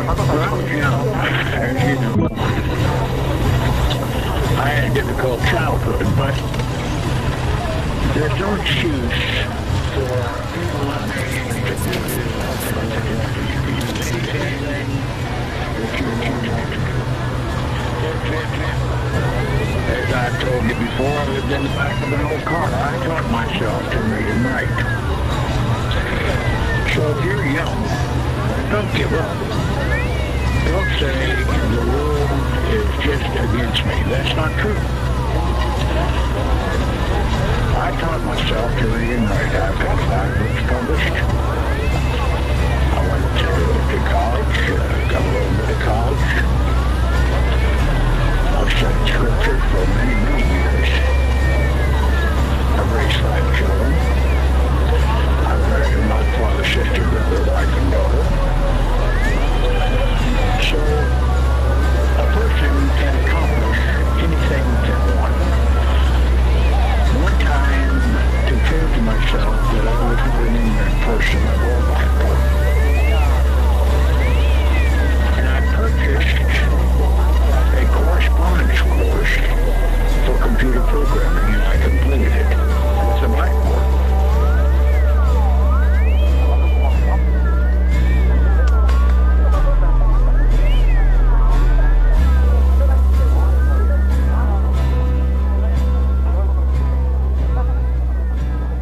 Well, you know, as you know, I had a difficult childhood, but there's no excuse for people not being able to do anything that you want to do. As I've told you before, I lived in the back of an old car. I taught myself to read and write. So if you're young, don't give up. Don't say the world is just against me. That's not true. I taught myself to read and write. I've got 5 books published. I went to college, got a little bit of college. I've studied scripture for many, many years. I've raised 5 children. I've read